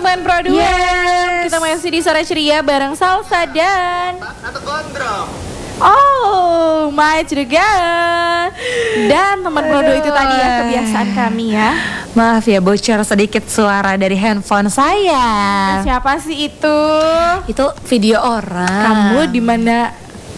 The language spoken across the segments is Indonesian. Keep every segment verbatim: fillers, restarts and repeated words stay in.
teman Pro dua. Yes. Kita masih di Sore Ceria bareng Salsa dan Satu gondrong. Oh, my juga. Dan teman Pro dua itu tadi ya kebiasaan kami ya. Maaf ya, bocor sedikit suara dari handphone saya. Siapa sih itu? Itu video orang. Kamu di mana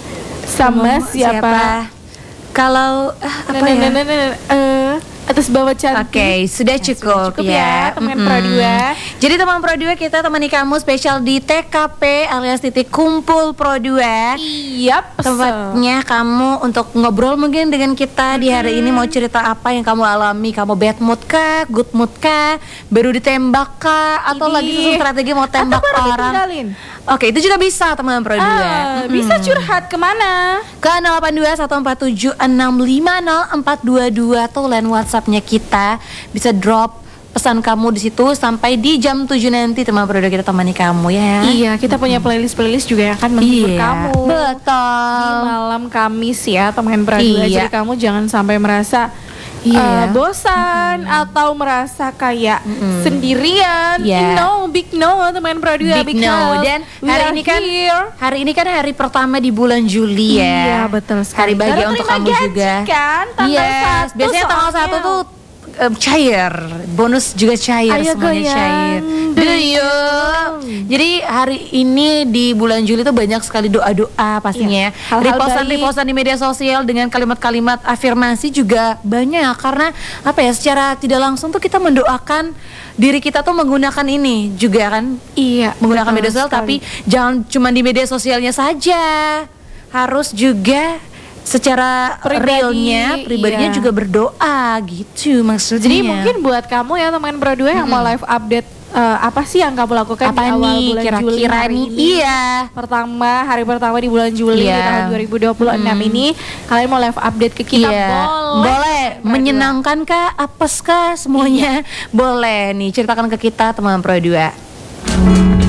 sama Kamu siapa? Kalau ah, apa Nah, ya? nah, nah, nah, nah, eh, atas bawah cantik. Oke, sudah cukup, cukup ya, teman Mm-mm. Pro dua. Jadi teman Pro dua, kita temani kamu spesial di T K P alias titik kumpul Pro dua. Iya, Tempatnya kamu untuk ngobrol mungkin dengan kita di hari ini. Mau cerita apa yang kamu alami? Kamu bad mood kah? Good mood kah? Baru ditembak kah? Atau Idih. lagi susun strategi mau tembak Atau baru orang? ditinggalin? Oke, itu juga bisa teman Pro dua. Ah, bisa curhat kemana? Ke nol delapan dua satu empat tujuh enam lima nol empat dua dua tuh line WhatsApp-nya kita. Bisa drop pesan kamu di situ sampai di jam tujuh nanti teman Pro dua kita temani kamu ya. Iya, kita punya playlist-playlist juga yang akan menghibur Iya, kamu di betul. malam Kamis ya, teman Pro dua. Iya. Jadi kamu jangan sampai merasa Iya eh, ya. bosan atau merasa kayak sendirian. Iya. No, big no teman Pro dua. Big no. Dan we hari are ini kan here. hari ini kan hari pertama di bulan Juli ya. Iya, betul sekali. Hari bahagia Baru untuk terima kamu gaji juga. kan, tanggal Yes, satu biasanya tanggal soalnya. satu tuh eh, cair, bonus juga cair, Ayo semuanya goyang, cair. duyung. Jadi hari ini di bulan Juli tuh banyak sekali doa-doa pastinya. Iya, hal-hal Reposan-reposan di media sosial dengan kalimat-kalimat afirmasi juga banyak karena apa ya? Secara tidak langsung tuh kita mendoakan diri kita tuh menggunakan ini juga kan, Iya, menggunakan betul media sosial, sekali. tapi jangan cuma di media sosialnya saja, harus juga secara Pribadi, realnya, pribadinya iya. juga berdoa gitu maksudnya. Jadi mungkin buat kamu ya teman Pro dua yang mau live update eh, apa sih yang kamu lakukan apa di awal nih bulan Juli kira-kira hari nih? ini? Iya. Pertama, hari pertama di bulan Juli Iya. di tahun dua ribu dua puluh enam ini kalian mau live update ke kita Iya. boleh. Boleh. Menyenangkan kah? Apes kah? Semuanya boleh nih, ceritakan ke kita teman Pro dua.